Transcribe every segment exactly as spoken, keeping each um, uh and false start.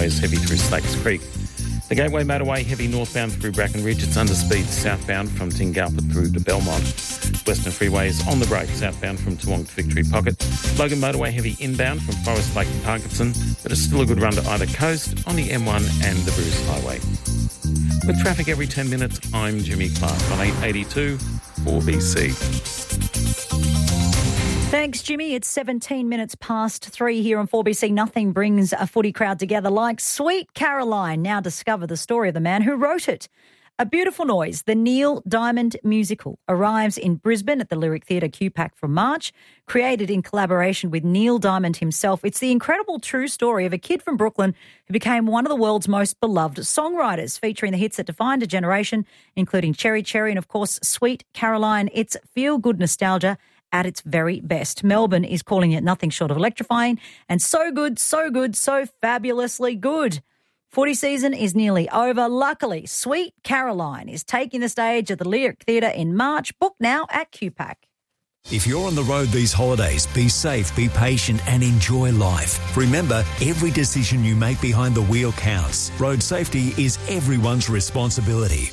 Freeways heavy through Slacks Creek. The Gateway Motorway heavy northbound through Bracken Ridge. It's under speed southbound from Tingalpa through to Belmont. Western Freeways on the brake southbound from Toowong to Victory Pocket. Logan Motorway heavy inbound from Forest Lake to Parkinson, but it's still a good run to either coast on the M one and the Bruce Highway. With traffic every ten minutes, I'm Jimmy Clark on eight eighty-two four B C. Thanks, Jimmy. It's seventeen minutes past three here on four B C. Nothing brings a footy crowd together like Sweet Caroline. Now discover the story of the man who wrote it. A Beautiful Noise, the Neil Diamond musical, arrives in Brisbane at the Lyric Theatre Q PAC from March. Created in collaboration with Neil Diamond himself, it's the incredible true story of a kid from Brooklyn who became one of the world's most beloved songwriters, featuring the hits that defined a generation, including Cherry Cherry and, of course, Sweet Caroline. It's feel-good nostalgia at its very best. Melbourne is calling it nothing short of electrifying and so good, so good, so fabulously good. Footy season is nearly over. Luckily, Sweet Caroline is taking the stage at the Lyric Theatre in March. Book now at Q PAC. If you're on the road these holidays, be safe, be patient and enjoy life. Remember, every decision you make behind the wheel counts. Road safety is everyone's responsibility.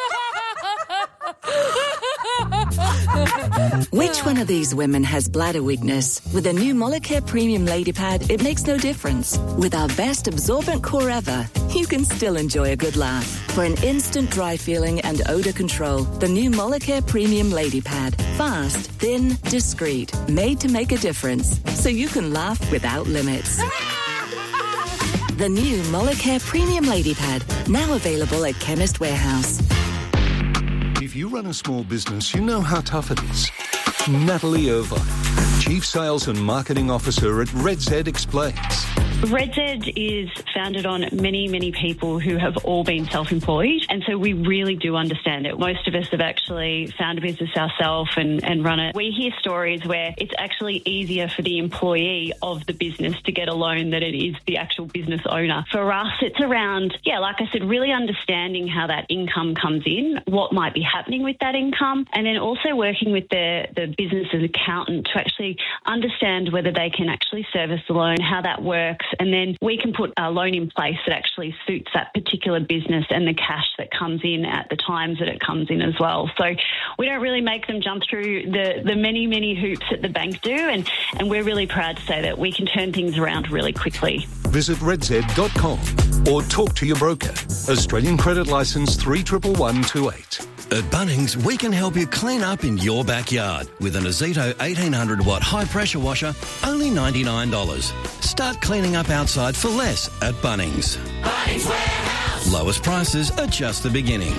Which one of these women has bladder weakness? With a new Molicare Premium Lady Pad, it makes no difference. With our best absorbent core ever, you can still enjoy a good laugh. For an instant dry feeling and odour control, the new Molicare Premium Lady Pad. Fast, thin, discreet, made to make a difference, so you can laugh without limits. The new Molicare Premium Lady Pad, now available at Chemist Warehouse. If you run a small business, you know how tough it is. Natalie Irvine, Chief Sales and Marketing Officer at Red Z, explains. Red Z is founded on many, many people who have all been self-employed, and so we really do understand it. Most of us have actually found a business ourselves and, and run it. We hear stories where it's actually easier for the employee of the business to get a loan than it is the actual business owner. For us, it's around, yeah, like I said, really understanding how that income comes in, what might be happening with that income, and then also working with the, the business's accountant to actually understand whether they can actually service the loan, how that works, and then we can put a loan in place that actually suits that particular business and the cash that comes in at the times that it comes in as well. So we don't really make them jump through the, the many, many hoops that the bank do, and, and we're really proud to say that we can turn things around really quickly. Visit red z dot com or talk to your broker. Australian Credit Licence three one one two eight. At Bunnings, we can help you clean up in your backyard with an Azito eighteen hundred watt high-pressure washer, only ninety-nine dollars. Start cleaning up outside for less at Bunnings. Bunnings Warehouse. Lowest prices are just the beginning.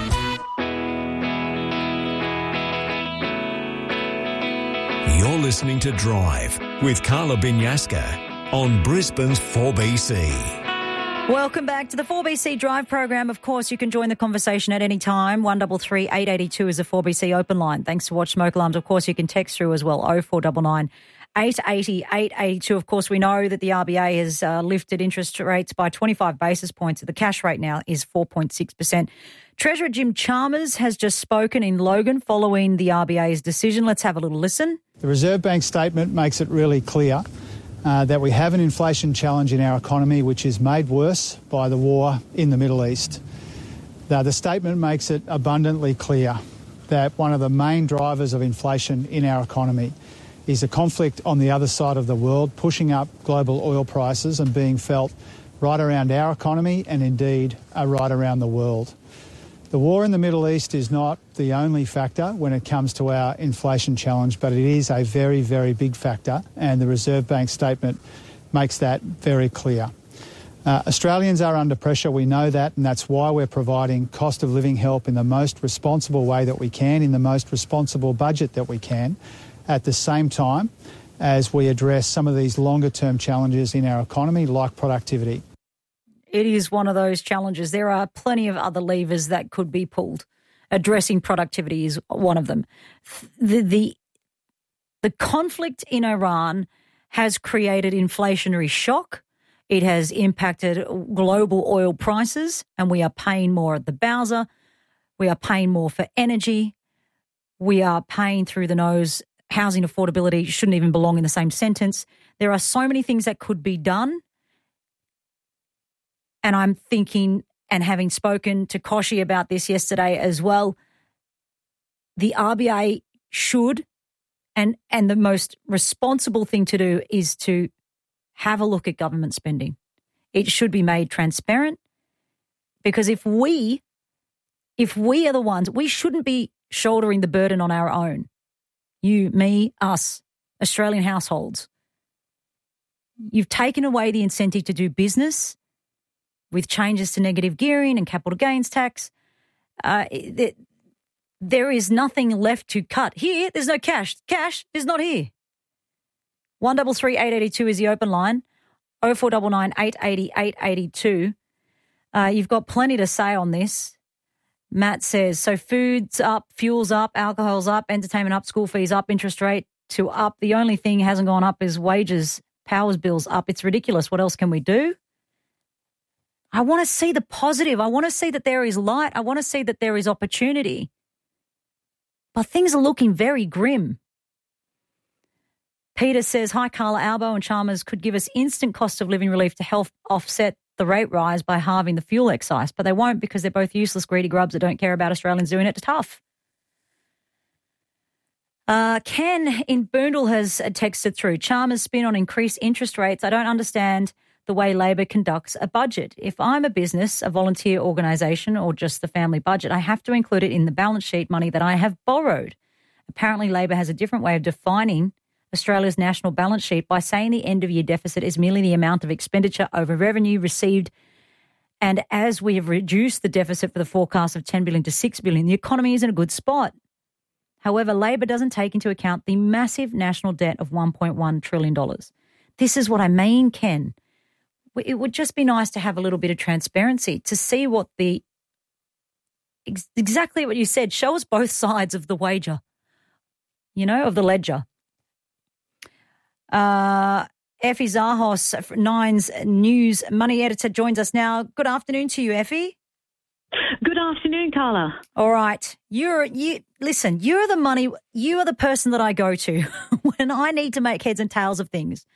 You're listening to Drive with Carla Binyaska on Brisbane's four B C. Welcome back to the four B C Drive program. Of course, you can join the conversation at any time. one three three, eight eight two is a four B C open line. Thanks to Watch Smoke Alarms. Of course, you can text through as well, oh four nine nine, eight eight oh, eight eight two. Of course, we know that the R B A has uh, lifted interest rates by twenty-five basis points. The cash rate now is four point six percent. Treasurer Jim Chalmers has just spoken in Logan following the R B A's decision. Let's have a little listen. The Reserve Bank statement makes it really clear Uh, that we have an inflation challenge in our economy which is made worse by the war in the Middle East. Now, the statement makes it abundantly clear that one of the main drivers of inflation in our economy is a conflict on the other side of the world, pushing up global oil prices and being felt right around our economy and indeed uh, right around the world. The war in the Middle East is not the only factor when it comes to our inflation challenge, but it is a very, very big factor, and the Reserve Bank statement makes that very clear. Uh, Australians are under pressure, we know that, and that's why we're providing cost of living help in the most responsible way that we can, in the most responsible budget that we can, at the same time as we address some of these longer-term challenges in our economy, like productivity. It is one of those challenges. There are plenty of other levers that could be pulled. Addressing productivity is one of them. The, the, the conflict in Iran has created inflationary shock. It has impacted global oil prices, and we are paying more at the bowser. We are paying more for energy. We are paying through the nose. Housing affordability shouldn't even belong in the same sentence. There are so many things that could be done. and I'm thinking, and having spoken to Koshi about this yesterday as well, the R B A should, and and the most responsible thing to do is to have a look at government spending. It should be made transparent, because if we, if we are the ones, we shouldn't be shouldering the burden on our own. You, me, us, Australian households. You've taken away the incentive to do business with changes to negative gearing and capital gains tax. Uh, it, there is nothing left to cut. Here, there's no cash. Cash is not here. one double three eight eighty two is the open line. oh four nine nine eight eight zero eight eight two. Uh, you've got plenty to say on this. Matt says, so food's up, fuel's up, alcohol's up, entertainment up, school fees up, interest rate to up. The only thing hasn't gone up is wages, powers bills up. It's ridiculous. What else can we do? I want to see the positive. I want to see that there is light. I want to see that there is opportunity. But things are looking very grim. Peter says, hi, Carla, Albo and Chalmers could give us instant cost of living relief to help offset the rate rise by halving the fuel excise, but they won't because they're both useless, greedy grubs that don't care about Australians doing it tough. Uh, Ken in Boondall has texted through, Chalmers' spin on increased interest rates. I don't understand the way Labor conducts a budget. If I'm a business, a volunteer organisation, or just the family budget, I have to include it in the balance sheet money that I have borrowed. Apparently, Labor has a different way of defining Australia's national balance sheet by saying the end-of-year deficit is merely the amount of expenditure over revenue received. And as we have reduced the deficit for the forecast of ten billion dollars to six billion dollars, the economy is in a good spot. However, Labor doesn't take into account the massive national debt of one point one trillion dollars. This is what I mean, Ken. It would just be nice to have a little bit of transparency to see what the ex- exactly what you said. Show us both sides of the wager, you know, of the ledger. Uh, Effie Zahos, Nine's News Money Editor, joins us now. Good afternoon to you, Effie. Good afternoon, Carla. All right. You're you listen, you're the money you are the person that I go to when I need to make heads and tails of things.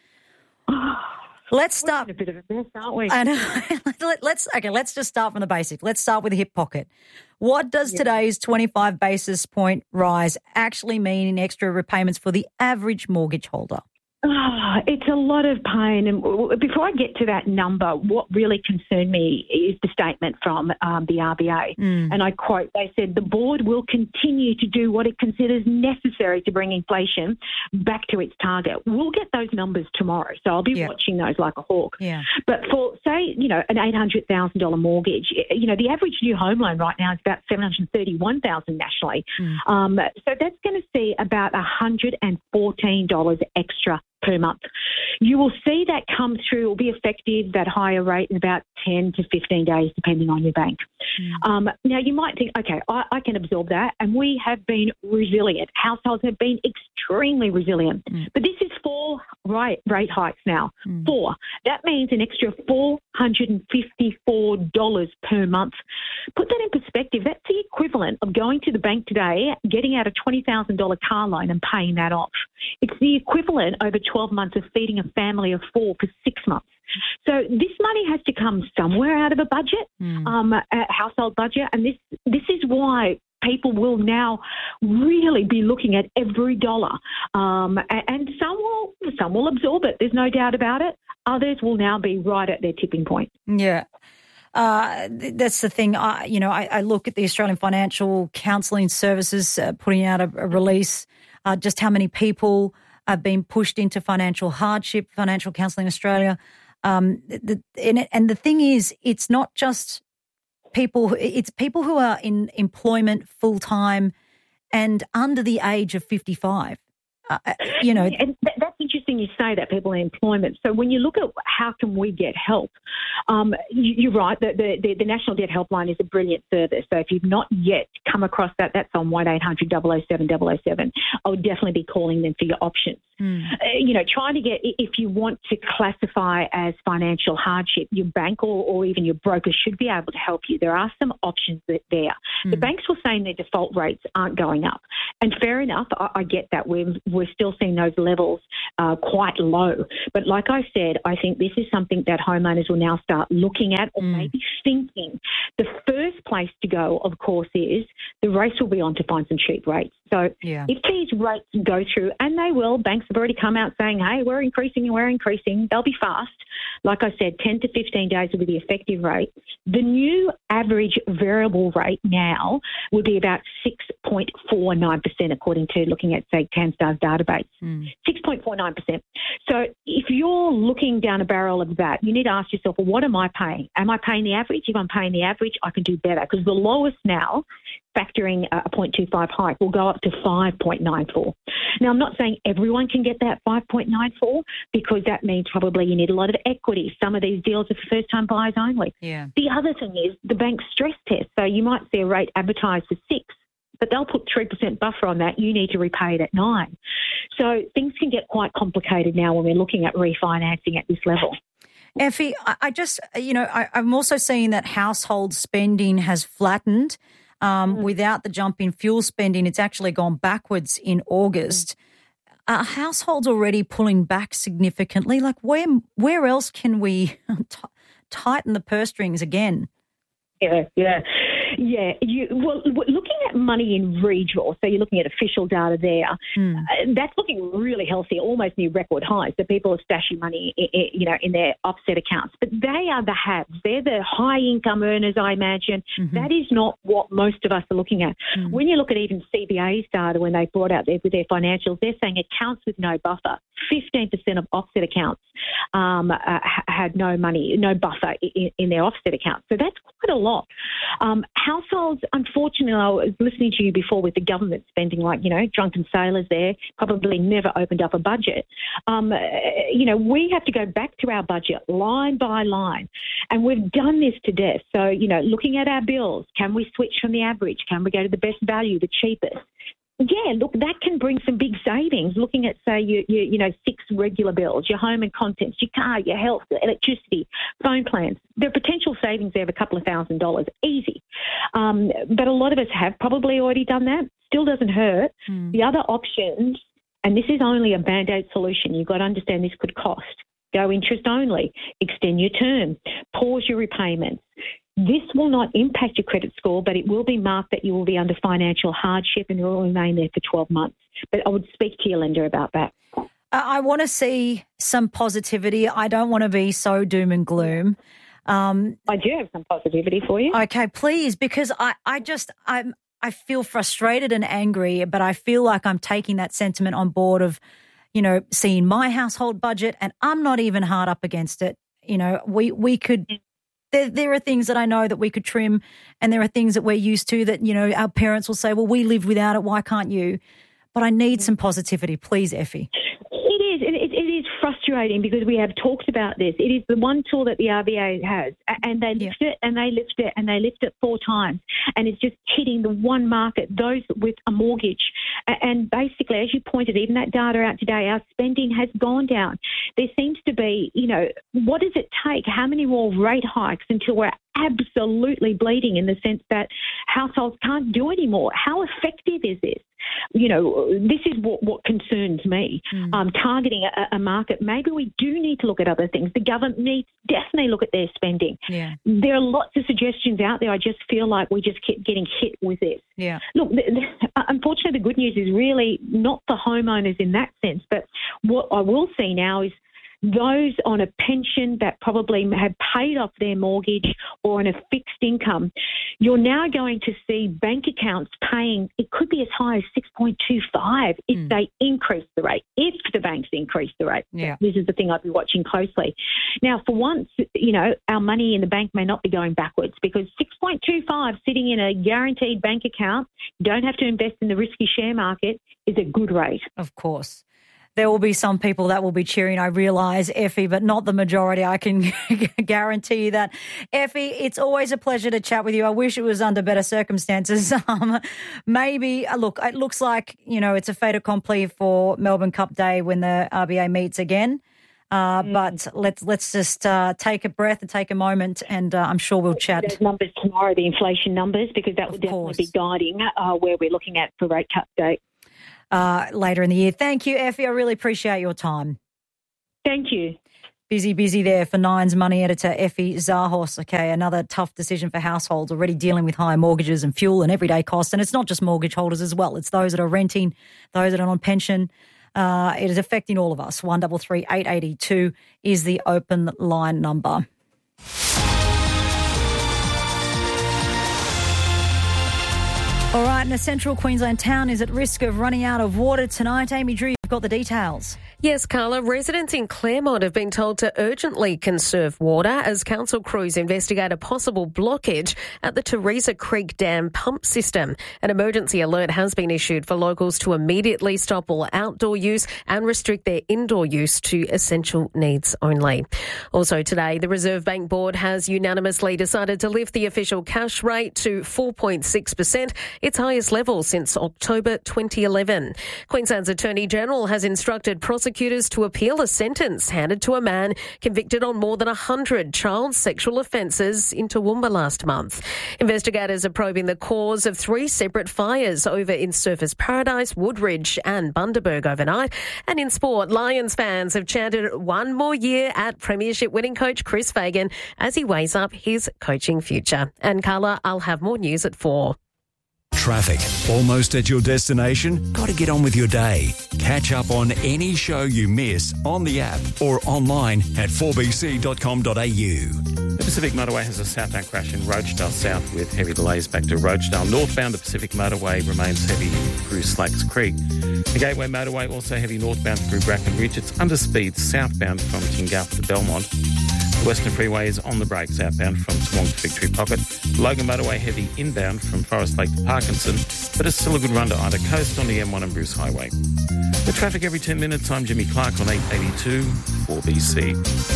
Let's start. We're in a bit of a mess, aren't we? I know. let's okay, let's just start from the basic. Let's start with the hip pocket. What does yeah. today's twenty-five basis point rise actually mean in extra repayments for the average mortgage holder? Oh, it's a lot of pain. And before I get to that number, what really concerned me is the statement from um, the R B A. Mm. And I quote, they said, the board will continue to do what it considers necessary to bring inflation back to its target. We'll get those numbers tomorrow, so I'll be yeah. watching those like a hawk. Yeah. But for, say, you know, an eight hundred thousand dollars mortgage, you know, the average new home loan right now is about seven hundred thirty-one thousand dollars nationally. Mm. Um, so that's going to see about one hundred fourteen dollars extra per month. You will see that come through. It will be effective, that higher rate, in about ten to fifteen days, depending on your bank. Mm. Um, now, you might think, okay, I, I can absorb that, and we have been resilient. Households have been extremely resilient. Mm. But this is four rate, rate hikes now. Mm. Four. That means an extra four hundred fifty-four dollars per month. Put that in perspective. That's the equivalent of going to the bank today, getting out a twenty thousand dollars car loan and paying that off. It's the equivalent over twelve months of feeding a family of four for six months. So this money has to come somewhere out of a budget, mm. um, a household budget, and this this is why people will now really be looking at every dollar. Um, and some will some will absorb it. There's no doubt about it. Others will now be right at their tipping point. Yeah. Uh, that's the thing. I, you know, I, I look at the Australian Financial Counselling Services uh, putting out a, a release, uh, just how many people have been pushed into financial hardship, Financial Counselling Australia. Um, the, and, it, and the thing is, it's not just people, it's people who are in employment full-time and under the age of fifty-five. Uh, you know, and that's interesting you say that, people in employment. So when you look at how can we get help, um, you're right, the, the, the National Debt Helpline is a brilliant service. So if you've not yet come across that, that's on one eight hundred double oh seven double oh seven. I would definitely be calling them for your options. Mm. Uh, you know, trying to get, if you want to classify as financial hardship, your bank or, or even your broker should be able to help you. There are some options that there. Mm. The banks were saying their default rates aren't going up. And fair enough, I, I get that. We're, we're still seeing those levels uh, quite low. But like I said, I think this is something that homeowners will now start looking at or mm. maybe thinking. The first place to go, of course, is the race will be on to find some cheap rates. So yeah. if these rates go through, and they will, banks have already come out saying, hey, we're increasing and we're increasing. They'll be fast. Like I said, ten to fifteen days will be the effective rate. The new average variable rate now would be about six point four nine percent, according to looking at, say, CanStar's database. Mm. six point four nine percent. So if you're looking down a barrel of that, you need to ask yourself, well, what am I paying? Am I paying the average? If I'm paying the average, I can do better, because the lowest now, factoring a zero point two five hike, will go up to five point nine four. Now, I'm not saying everyone can get that five point nine four, because that means probably you need a lot of equity. Some of these deals are for first-time buyers only. Yeah. The other thing is the bank stress test. So you might see a rate advertised for six, but they'll put three percent buffer on that. You need to repay it at nine. So things can get quite complicated now when we're looking at refinancing at this level. Effie, I just, you know, I, I'm also seeing that household spending has flattened. Um, mm. Without the jump in fuel spending, it's actually gone backwards in August. Mm. Are households already pulling back significantly? Like, where where else can we t- tighten the purse strings again? Yeah, yeah. Yeah, you, well, looking at money in redraw, so you're looking at official data there, mm. uh, that's looking really healthy, almost near record highs. So people are stashing money, in, in, you know, in their offset accounts. But they are the haves. They're the high-income earners, I imagine. Mm-hmm. That is not what most of us are looking at. Mm. When you look at even C B A's data, when they brought out their, with their financials, they're saying accounts with no buffer, fifteen percent of offset accounts um, uh, had no money, no buffer in, in their offset accounts. So that's quite a lot. Um, households, unfortunately, I was listening to you before with the government spending like, you know, drunken sailors there, probably never opened up a budget. Um, you know, we have to go back to our budget line by line, and we've done this to death. So, you know, looking at our bills, can we switch from the average? Can we go to the best value, the cheapest? Yeah, look, that can bring some big savings. Looking at, say, you, you, you know, six regular bills, your home and contents, your car, your health, electricity, phone plans. There are potential savings there of a couple of thousand dollars, easy. Um, but a lot of us have probably already done that. Still doesn't hurt. Mm. The other options, and this is only a Band-Aid solution, you've got to understand this could cost. Go interest only, extend your term, pause your repayments. This will not impact your credit score, but it will be marked that you will be under financial hardship and will remain there for twelve months. But I would speak to your lender about that. I want to see some positivity. I don't want to be so doom and gloom. Um, I do have some positivity for you. Okay, please, because I, I just I'm I feel frustrated and angry, but I feel like I'm taking that sentiment on board of, you know, seeing my household budget, and I'm not even hard up against it. You know, we we could. There, there are things that I know that we could trim, and there are things that we're used to that, you know, our parents will say, well, we live without it, why can't you? But I need some positivity. Please, Effie. It is. It, it, it is frustrating because we have talked about this. It is the one tool that the R B A has, and they lift yeah. it and they lift it and they lift it four times, and it's just hitting the one market, those with a mortgage. And basically, as you pointed, even that data out today, our spending has gone down. There seems to be, you know, what does it take? How many more rate hikes until we're absolutely bleeding in the sense that households can't do anymore? How effective is this? You know, this is what, what concerns me. Mm. Um, targeting a, a market, maybe we do need to look at other things. The government needs to definitely look at their spending. Yeah. There are lots of suggestions out there. I just feel like we just keep getting hit with this. Yeah. Look, the, the, unfortunately, the good news is really not the homeowners in that sense, but what I will see now is those on a pension that probably have paid off their mortgage or on a fixed income, you're now going to see bank accounts paying, it could be as high as six point two five if mm. they increase the rate, if the banks increase the rate. Yeah. This is the thing I'd be watching closely. Now, for once, you know, our money in the bank may not be going backwards because six point two five sitting in a guaranteed bank account, don't have to invest in the risky share market, is a good rate. Of course. There will be some people that will be cheering, I realise, Effie, but not the majority. I can guarantee you that. Effie, it's always a pleasure to chat with you. I wish it was under better circumstances. Um, maybe, uh, look, it looks like, you know, it's a fait accompli for Melbourne Cup Day when the R B A meets again. Uh, mm. But let's let's just uh, take a breath and take a moment, and uh, I'm sure we'll chat. Those numbers tomorrow, the inflation numbers, because that will definitely be guiding uh, where we're looking at for rate cut date. Uh, later in the year. Thank you, Effie. I really appreciate your time. Thank you. Busy, busy there for Nine's money editor, Effie Zahos. Okay, another tough decision for households already dealing with higher mortgages and fuel and everyday costs. And it's not just mortgage holders as well. It's those that are renting, those that are on pension. Uh, it is affecting all of us. one three three, eight eight two is the open line number. All right, and a central Queensland town is at risk of running out of water tonight. Amy Drew, you've got the details. Yes, Carla. Residents in Claremont have been told to urgently conserve water as council crews investigate a possible blockage at the Teresa Creek Dam pump system. An emergency alert has been issued for locals to immediately stop all outdoor use and restrict their indoor use to essential needs only. Also today, the Reserve Bank Board has unanimously decided to lift the official cash rate to four point six percent, its highest level since October twenty eleven. Queensland's Attorney-General has instructed prosecutors to appeal a sentence handed to a man convicted on more than one hundred child sexual offences in Toowoomba last month. Investigators are probing the cause of three separate fires over in Surfers Paradise, Woodridge and Bundaberg overnight. And in sport, Lions fans have chanted one more year at Premiership winning coach Chris Fagan as he weighs up his coaching future. And Carla, I'll have more news at four. Traffic. Almost at your destination? Got to get on with your day. Catch up on any show you miss on the app or online at four b c dot com dot a u. The Pacific Motorway has a southbound crash in Rochedale South with heavy delays back to Rochedale. Northbound, the Pacific Motorway remains heavy through Slacks Creek. The Gateway Motorway also heavy northbound through Bracken Ridge. It's under speed southbound from Tingalpa to Belmont. The Western Freeway is on the brakes outbound from Toowong to Victory Pocket. The Logan Motorway heavy inbound from Forest Lake to Parkinson, but it's still a good run to either coast on the M one and Bruce Highway. The traffic every ten minutes. I'm Jimmy Clark on eight eighty-two four B C.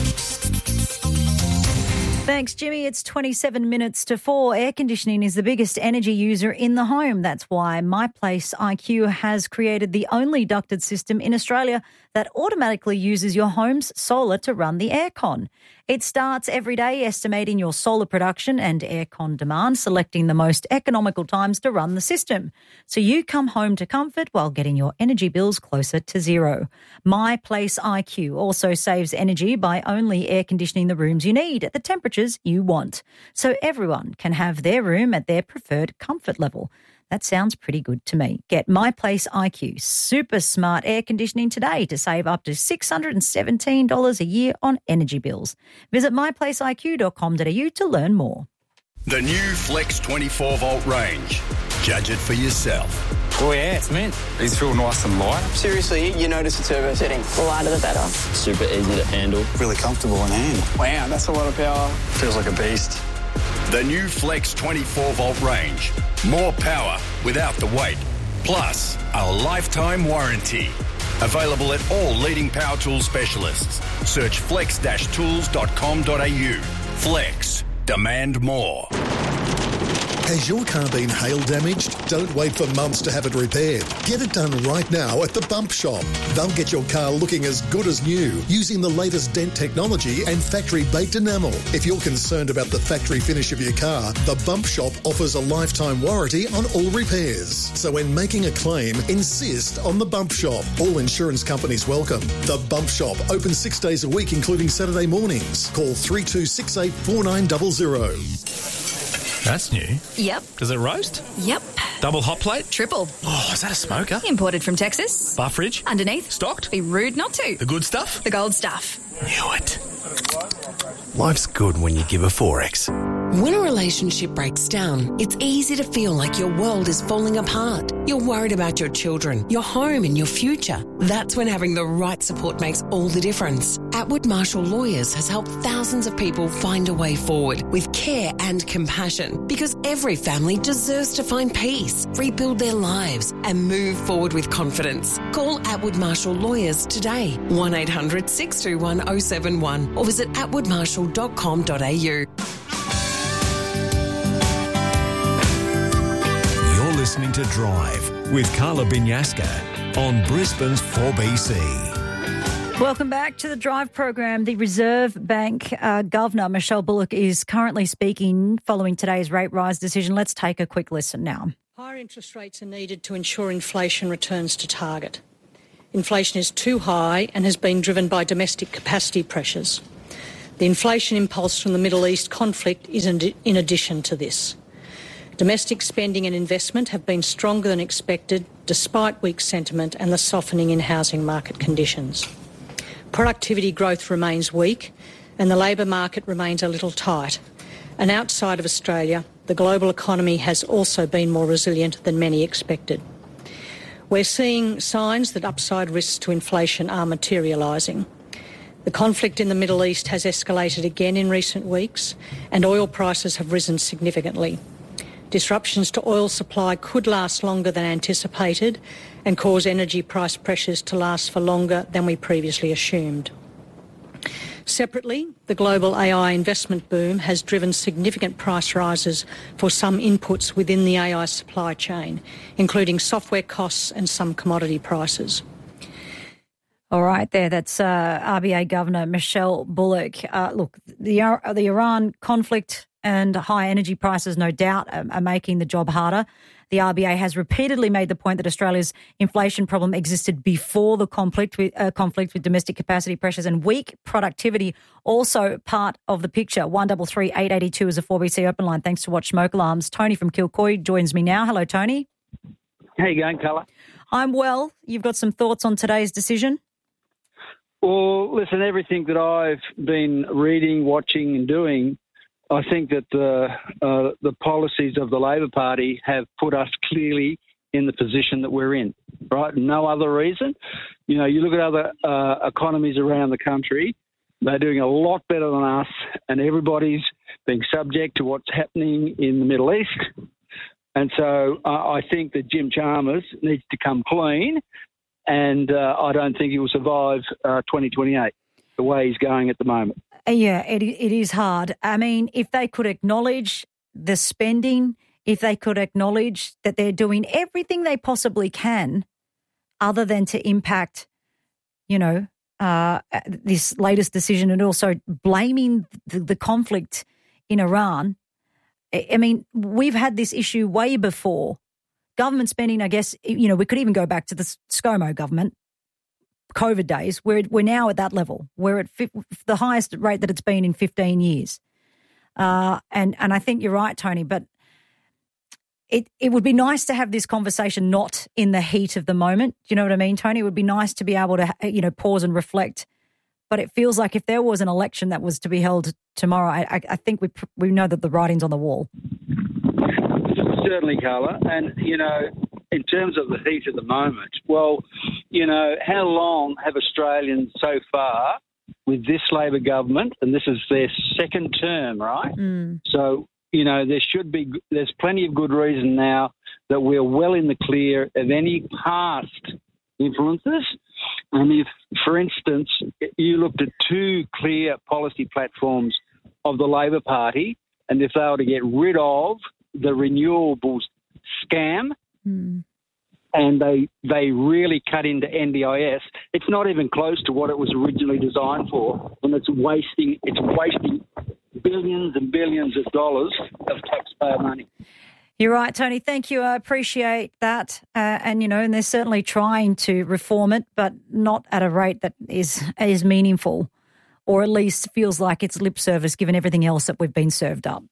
Thanks, Jimmy. It's twenty-seven minutes to four. Air conditioning is the biggest energy user in the home. That's why MyPlace I Q has created the only ducted system in Australia that automatically uses your home's solar to run the aircon. It starts every day estimating your solar production and aircon demand, selecting the most economical times to run the system. So you come home to comfort while getting your energy bills closer to zero. MyPlace I Q also saves energy by only air conditioning the rooms you need at the temperatures you want. So everyone can have their room at their preferred comfort level. That sounds pretty good to me. Get MyPlace I Q super smart air conditioning today to save up to six hundred seventeen dollars a year on energy bills. Visit my place I Q dot com dot a u to learn more. The new Flex twenty-four volt range. Judge it for yourself. Oh yeah, it's mint. These feel nice and light. Seriously, you notice the turbo setting. The lighter the better. Super easy to handle. Really comfortable in hand. Wow, that's a lot of power. Feels like a beast. The new Flex twenty-four volt range. More power without the weight. Plus, a lifetime warranty. Available at all leading power tool specialists. Search flex dash tools dot com dot a u. Flex. Demand more. Has your car been hail damaged? Don't wait for months to have it repaired. Get it done right now at the Bump Shop. They'll get your car looking as good as new using the latest dent technology and factory baked enamel. If you're concerned about the factory finish of your car, the Bump Shop offers a lifetime warranty on all repairs. So when making a claim, insist on the Bump Shop. All insurance companies welcome. The Bump Shop open six days a week, including Saturday mornings. Call three two six eight four nine zero zero. That's new. Yep. Does it roast? Yep. Double hot plate? Triple. Oh, is that a smoker? Imported from Texas. Bar fridge? Underneath. Stocked? Be rude not to. The good stuff? The gold stuff. Knew it. Life's good when you give a four X. When a relationship breaks down, it's easy to feel like your world is falling apart. You're worried about your children, your home and your future. That's when having the right support makes all the difference. Atwood Marshall Lawyers has helped thousands of people find a way forward with care and compassion, because every family deserves to find peace, rebuild their lives and move forward with confidence. Call Atwood Marshall Lawyers today, one eight hundred six two one oh seven one, or visit atwood marshall dot com dot a u. Listening to Drive with Carla Binyaska on Brisbane's four B C. Welcome back to the Drive program. The Reserve Bank uh, Governor, Michelle Bullock, is currently speaking following today's rate rise decision. Let's take a quick listen now. Higher interest rates are needed to ensure inflation returns to target. Inflation is too high and has been driven by domestic capacity pressures. The inflation impulse from the Middle East conflict is in addition to this. Domestic spending and investment have been stronger than expected despite weak sentiment and the softening in housing market conditions. Productivity growth remains weak and the labour market remains a little tight. And outside of Australia, the global economy has also been more resilient than many expected. We're seeing signs that upside risks to inflation are materialising. The conflict in the Middle East has escalated again in recent weeks and oil prices have risen significantly. Disruptions to oil supply could last longer than anticipated and cause energy price pressures to last for longer than we previously assumed. Separately, the global A I investment boom has driven significant price rises for some inputs within the A I supply chain, including software costs and some commodity prices. All right, there. That's uh, R B A Governor Michelle Bullock. Uh, look, the uh, the Iran conflict and high energy prices, no doubt, are, are making the job harder. The R B A has repeatedly made the point that Australia's inflation problem existed before the conflict with, uh, conflict with domestic capacity pressures and weak productivity, also part of the picture. one three three eight eight two is a four B C open line. Thanks to Watch Smoke Alarms. Tony from Kilcoy joins me now. Hello, Tony. How you going, Carla? I'm well. You've got some thoughts on today's decision? Well, listen, everything that I've been reading, watching and doing, I think that the uh, the policies of the Labor Party have put us clearly in the position that we're in, right? No other reason. You know, you look at other uh, economies around the country, they're doing a lot better than us, and everybody's being subject to what's happening in the Middle East. And so uh, I think that Jim Chalmers needs to come clean, and uh, I don't think he will survive uh, twenty twenty-eight the way he's going at the moment. Yeah, it it is hard. I mean, if they could acknowledge the spending, if they could acknowledge that they're doing everything they possibly can other than to impact, you know, uh, this latest decision and also blaming the, the conflict in Iran. I mean, we've had this issue way before. Government spending, I guess, you know, we could even go back to the ScoMo government. COVID days, we're, we're now at that level. We're at fi- the highest rate that it's been in fifteen years. Uh, and, and I think you're right, Tony, but it, it would be nice to have this conversation not in the heat of the moment. Do you know what I mean, Tony? It would be nice to be able to, you know, pause and reflect. But it feels like if there was an election that was to be held tomorrow, I, I, I think we we know that the writing's on the wall. Certainly, Carla. And, you know, in terms of the heat of the moment, well, you know, how long have Australians so far with this Labor government, and this is their second term, right? Mm. So, you know, there should be, there's plenty of good reason now that we're well in the clear of any past influences. And if, for instance, you looked at two clear policy platforms of the Labor Party, and if they were to get rid of the renewables scam, mm. and they they really cut into N D I S, it's not even close to what it was originally designed for, and it's wasting it's wasting billions and billions of dollars of taxpayer money. You're right, Tony. Thank you. I appreciate that. Uh, and, you know, and they're certainly trying to reform it, but not at a rate that is is meaningful, or at least feels like it's lip service given everything else that we've been served up.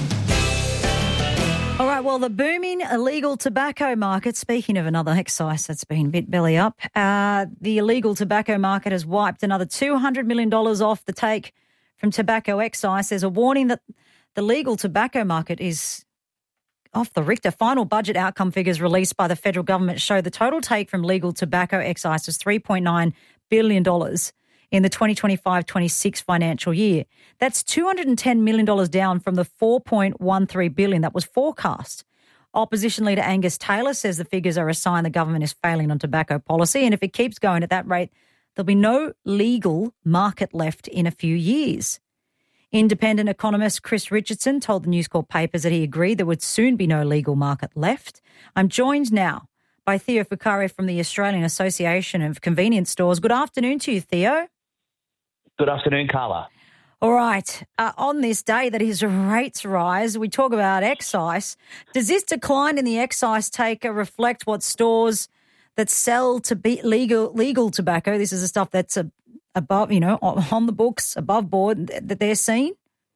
All right, well, the booming illegal tobacco market, speaking of another excise that's been a bit belly up, uh, the illegal tobacco market has wiped another two hundred million dollars off the take from tobacco excise. There's a warning that the legal tobacco market is off the Richter. Final budget outcome figures released by the federal government show the total take from legal tobacco excise was three point nine billion dollars in the twenty twenty-five twenty-six financial year. That's two hundred ten million dollars down from the four point one three billion dollars that was forecast. Opposition leader Angus Taylor says the figures are a sign the government is failing on tobacco policy, and if it keeps going at that rate, there'll be no legal market left in a few years. Independent economist Chris Richardson told the News Corp papers that he agreed there would soon be no legal market left. I'm joined now by Theo Fukare from the Australian Association of Convenience Stores. Good afternoon to you, Theo. Good afternoon, Carla. All right. Uh, on this day that his rates rise, we talk about excise. Does this decline in the excise take reflect what stores that sell to be legal legal tobacco, this is the stuff that's a, above, you know, on the books, above board, that they're seeing?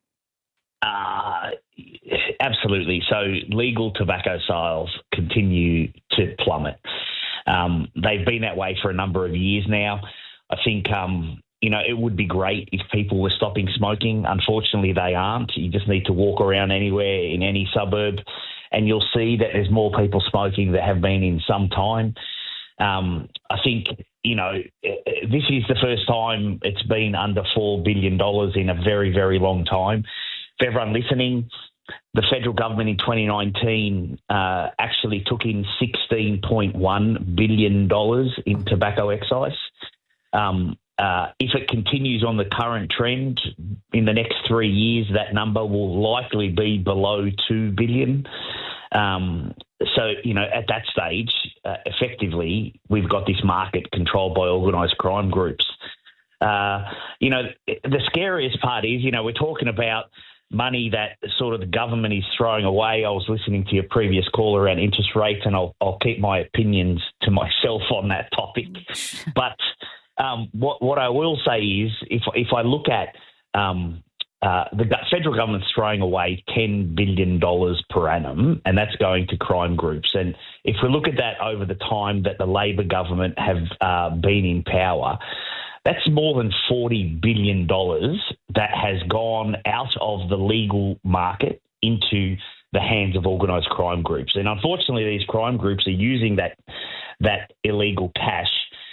Uh, absolutely. So legal tobacco sales continue to plummet. Um, they've been that way for a number of years now. I think, um, you know, it would be great if people were stopping smoking. Unfortunately, they aren't. You just need to walk around anywhere in any suburb and you'll see that there's more people smoking that have been in some time. Um, I think, you know, this is the first time it's been under four billion dollars in a very, very long time. For everyone listening, the federal government in twenty nineteen uh, actually took in sixteen point one billion dollars in tobacco excise. Um, uh, if it continues on the current trend, in the next three years, that number will likely be below two billion dollars. Um, so, you know, at that stage, uh, effectively, we've got this market controlled by organised crime groups. Uh, you know, the scariest part is, you know, we're talking about money that sort of the government is throwing away. I was listening to your previous call around interest rates, and I'll, I'll keep my opinions to myself on that topic. But um, what, what I will say is, if if I look at um, uh, the federal government's throwing away ten billion dollars per annum, and that's going to crime groups. And if we look at that over the time that the Labor government have uh, been in power, that's more than forty billion dollars that has gone out of the legal market into the hands of organised crime groups. And unfortunately, these crime groups are using that that illegal cash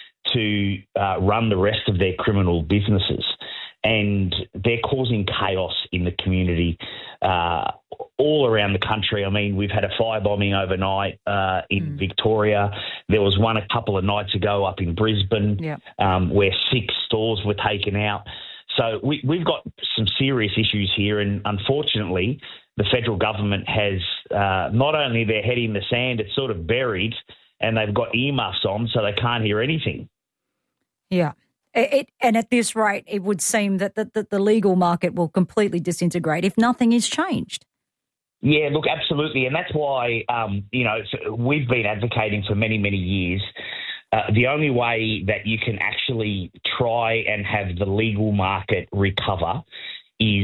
to uh, run the rest of their criminal businesses. And they're causing chaos in the community uh, all around the country. I mean, we've had a firebombing overnight uh, in mm. Victoria. There was one a couple of nights ago up in Brisbane yep. um, where six stores were taken out. So we, we've got some serious issues here. And unfortunately, the federal government has uh, not only their head in the sand, it's sort of buried, and they've got earmuffs on so they can't hear anything. Yeah. It, and at this rate, it would seem that the, that the legal market will completely disintegrate if nothing is changed. Yeah, look, absolutely. And that's why, um, you know, we've been advocating for many, many years. Uh, the only way that you can actually try and have the legal market recover is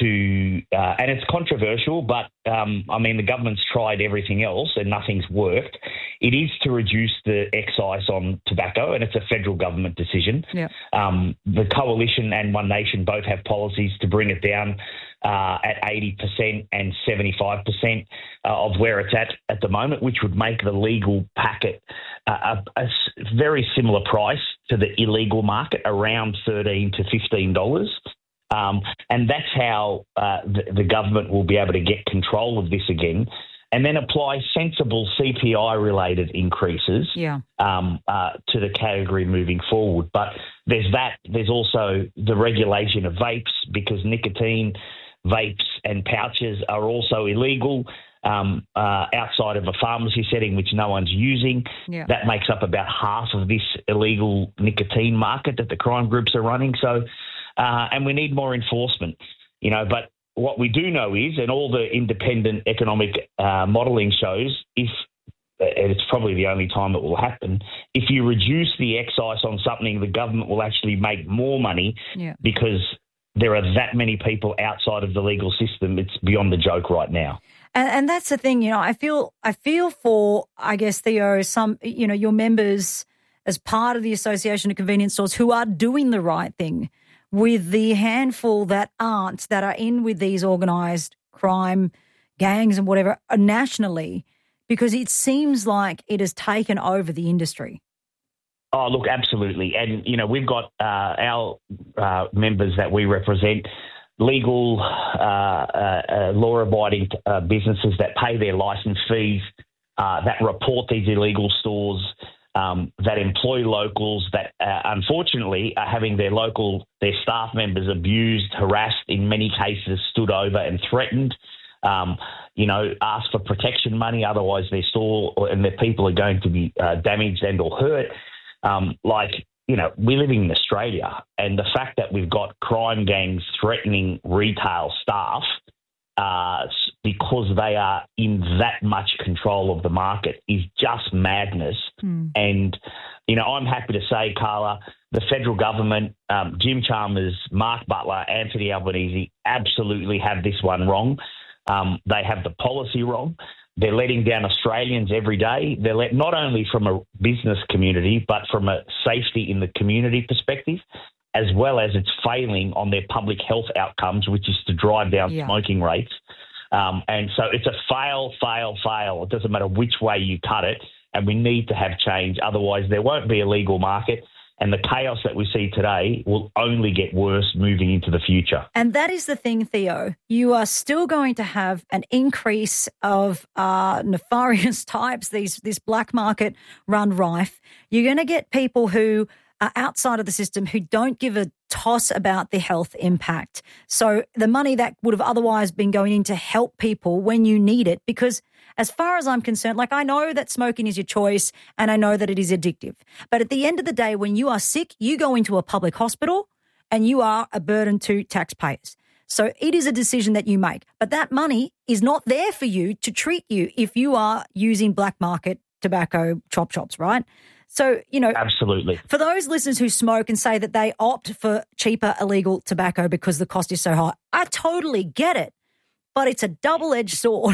to, uh, and it's controversial, but, um, I mean, the government's tried everything else and nothing's worked. It is to reduce the excise on tobacco, and it's a federal government decision. Yeah. Um, the Coalition and One Nation both have policies to bring it down uh, at eighty percent and seventy-five percent uh, of where it's at at the moment, which would make the legal packet uh, a, a very similar price to the illegal market, around thirteen to fifteen dollars. Um, and that's how uh, the, the government will be able to get control of this again, and then apply sensible C P I-related increases yeah. um, uh, to the category moving forward. But there's that. There's also the regulation of vapes, because nicotine vapes and pouches are also illegal um, uh, outside of a pharmacy setting, which no one's using. Yeah. That makes up about half of this illegal nicotine market that the crime groups are running. So, uh, and we need more enforcement, you know, but what we do know is, and all the independent economic uh, modelling shows, if and it's probably the only time it will happen, if you reduce the excise on something, the government will actually make more money yeah. because there are that many people outside of the legal system. It's beyond the joke right now. And, and that's the thing, you know, I feel I feel for, I guess, Theo, some, you know, your members as part of the Association of Convenience Stores who are doing the right thing, with the handful that aren't, that are in with these organised crime, gangs and whatever uh, nationally, because it seems like it has taken over the industry. Oh, look, absolutely. And, you know, we've got uh, our uh, members that we represent, legal, uh, uh, uh, law-abiding uh, businesses that pay their licence fees, uh, that report these illegal stores, um, that employ locals, that uh, unfortunately are having their local, their staff members abused, harassed, in many cases stood over and threatened, um, you know, asked for protection money, otherwise their store and their people are going to be uh, damaged and or hurt. Um, like, you know, we're living in Australia, and the fact that we've got crime gangs threatening retail staff uh, because they are in that much control of the market is just madness. Mm. And, you know, I'm happy to say, Carla, the federal government, um, Jim Chalmers, Mark Butler, Anthony Albanese absolutely have this one wrong. Um, they have the policy wrong. They're letting down Australians every day. They're let not only from a business community, but from a safety in the community perspective, as well as it's failing on their public health outcomes, which is to drive down yeah. smoking rates. Um, and so it's a fail, fail, fail. It doesn't matter which way you cut it, and we need to have change. Otherwise, there won't be a legal market. And the chaos that we see today will only get worse moving into the future. And that is the thing, Theo. You are still going to have an increase of uh, nefarious types, these this black market run rife. You're going to get people who are outside of the system who don't give a toss about the health impact. So the money that would have otherwise been going in to help people when you need it, because as far as I'm concerned, like I know that smoking is your choice and I know that it is addictive. But at the end of the day, when you are sick, you go into a public hospital and you are a burden to taxpayers. So it is a decision that you make. But that money is not there for you to treat you if you are using black market tobacco chop shops, right? So, you know, absolutely. For those listeners who smoke and say that they opt for cheaper illegal tobacco because the cost is so high, I totally get it, but it's a double-edged sword.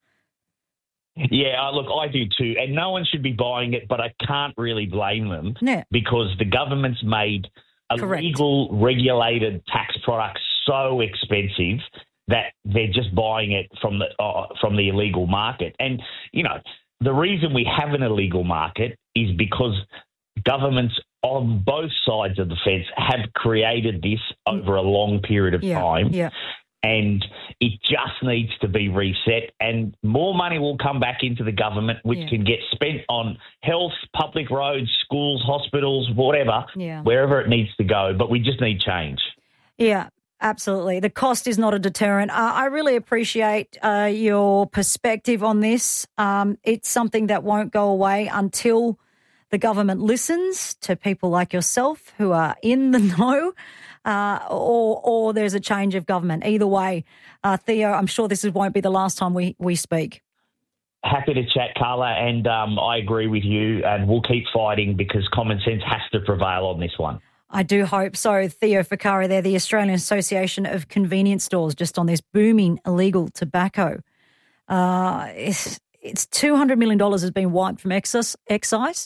Yeah, look, I do too, and no one should be buying it, but I can't really blame them yeah. because the government's made illegal, Correct. regulated tax products so expensive that they're just buying it from the uh, from the illegal market. And, you know, the reason we have an illegal market is because governments on both sides of the fence have created this over a long period of yeah, time. Yeah. And it just needs to be reset, and more money will come back into the government, which yeah. can get spent on health, public roads, schools, hospitals, whatever, yeah. wherever it needs to go. But we just need change. Yeah. Absolutely. The cost is not a deterrent. Uh, I really appreciate uh, your perspective on this. Um, it's something that won't go away until the government listens to people like yourself who are in the know, uh, or or there's a change of government. Either way, uh, Theo, I'm sure this won't be the last time we, we speak. Happy to chat, Carla, and um, I agree with you, and we'll keep fighting because common sense has to prevail on this one. I do hope so. Theo Ficari there, the Australian Association of Convenience Stores, just on this booming illegal tobacco. Uh, it's, it's two hundred million dollars has been wiped from excess, excise.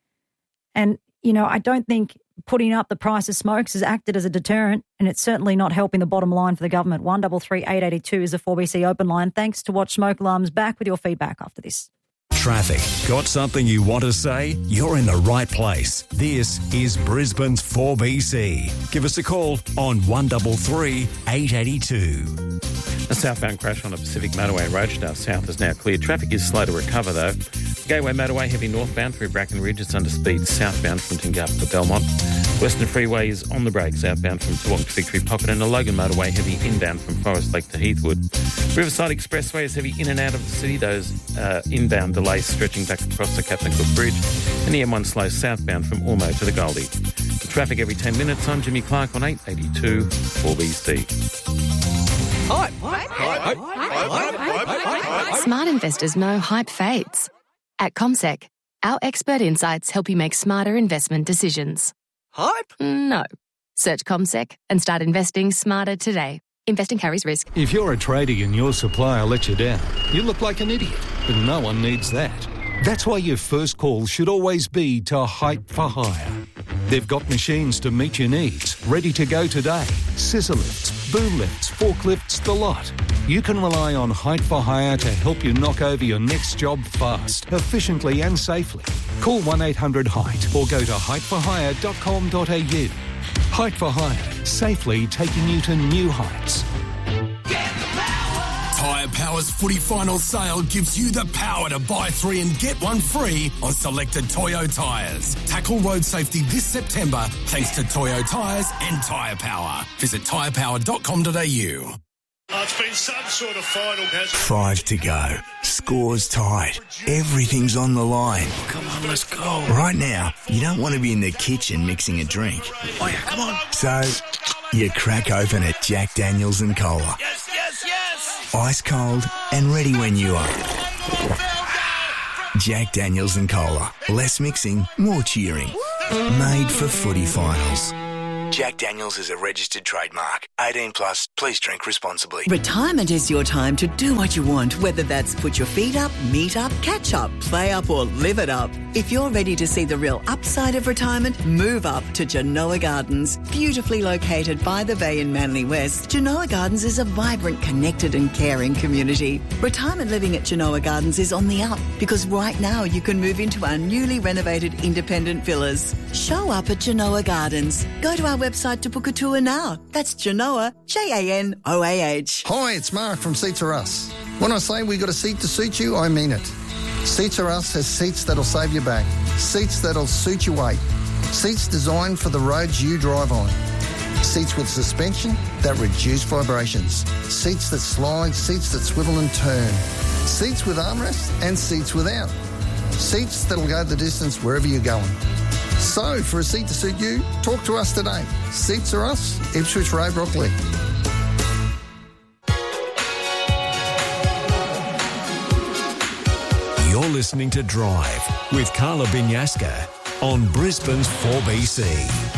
And, you know, I don't think putting up the price of smokes has acted as a deterrent, and it's certainly not helping the bottom line for the government. one three three eight eight two is the four B C open line. Thanks to Watch Smoke Alarms. Back with your feedback after this. Traffic. Got something you want to say? You're in the right place. This is Brisbane's four B C. Give us a call on one three three eight eight two. A southbound crash on a Pacific Motorway Roadstar South is now cleared. Traffic is slow to recover, though. Gateway Motorway heavy northbound through Bracken Ridge. It's under speed southbound from Tingalpa to Belmont. Western Freeway is on the brakes outbound from Toowong to Victory Pocket, and a Logan Motorway heavy inbound from Forest Lake to Heathwood. Riverside Expressway is heavy in and out of the city. Those uh, inbound delays stretching back across the Captain Cook Bridge, and the M one slow southbound from Ormo to the Goldie. The traffic every ten minutes. I'm Jimmy Clark on eight eighty-two four B C. Hype. Hype. Hype. Hype. Hype. Smart investors know hype fades. At CommSec, our expert insights help you make smarter investment decisions. Hype? No. Search CommSec and start investing smarter today. Investing carries risk. If you're a tradie and your supplier lets you down, you look like an idiot, but no one needs that. That's why your first call should always be to Hype for Hire. They've got machines to meet your needs, ready to go today. Scissor lifts, boom lifts, forklifts, the lot. you can rely on Height for Hire to help you knock over your next job fast, efficiently and safely. Call one eight hundred height or go to height for hire dot com dot a u. Height for Hire, safely taking you to new heights. Tyre Power's footy final sale gives you the power to buy three and get one free on selected Toyo tyres. Tackle road safety this September thanks to Toyo tyres and Tyre Power. Visit tyre power dot com dot a u. Oh, it's been some sort of final, hasn't it? Five to go. Score's tied. Everything's on the line. Come on, let's go. Right now, you don't want to be in the kitchen mixing a drink. Oh, yeah, come on. So, you crack open a Jack Daniels and Cola. Yes, yes, yes. Ice cold and ready when you are. Jack Daniels and Cola. Less mixing, more cheering. Made for footy finals. Jack Daniels is a registered trademark. eighteen plus, please drink responsibly. Retirement is your time to do what you want, whether that's put your feet up, meet up, catch up, play up or live it up. If you're ready to see the real upside of retirement, move up to Genoa Gardens. Beautifully located by the bay in Manly West, Genoa Gardens is a vibrant, connected and caring community. Retirement living at Genoa Gardens is on the up because right now you can move into our newly renovated independent villas. Show up at Genoa Gardens. Go to our website to book a tour now. That's Genoa, J A N O A H. Hi, it's Mark from Seats Are Us. When I say we got a seat to suit you, I mean it. Seats Are Us has seats that'll save your back, seats that'll suit your weight, seats designed for the roads you drive on, seats with suspension that reduce vibrations, seats that slide, seats that swivel and turn, seats with armrests and seats without, seats that'll go the distance wherever you're going. So, for a seat to suit you, talk to us today. Seats Are Us, Ipswich Road, Rockley. You're listening to Drive with Carla Binyaska on Brisbane's four B C.